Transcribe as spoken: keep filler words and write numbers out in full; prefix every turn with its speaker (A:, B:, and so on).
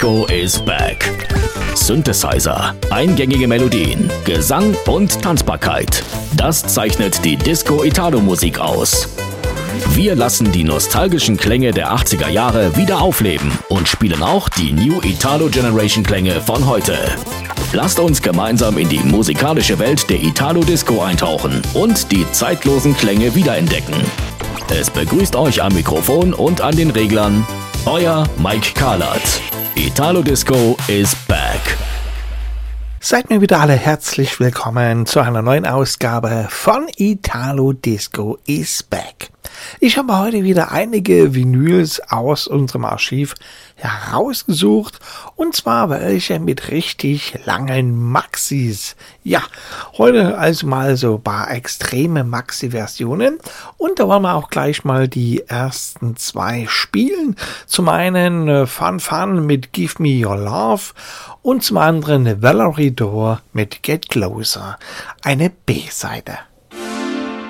A: Disco is back. Synthesizer, eingängige Melodien, Gesang und Tanzbarkeit. Das zeichnet die Disco-Italo-Musik aus. Wir lassen die nostalgischen Klänge der achtziger Jahre wieder aufleben und spielen auch die New Italo Generation Klänge von heute. Lasst uns gemeinsam in die musikalische Welt der Italo-Disco eintauchen und die zeitlosen Klänge wiederentdecken. Es begrüßt euch am Mikrofon und an den Reglern euer Mike Karlat. Italo Disco is back.
B: Seid mir wieder alle herzlich willkommen zu einer neuen Ausgabe von Italo Disco is back. Ich habe heute wieder einige Vinyls aus unserem Archiv herausgesucht, und zwar welche mit richtig langen Maxis. Ja, heute also mal so ein paar extreme Maxi-Versionen, und da wollen wir auch gleich mal die ersten zwei spielen. Zum einen äh, Fun Fun mit Give Me Your Love und zum anderen Valerie Dore mit Get Closer, eine B-Seite.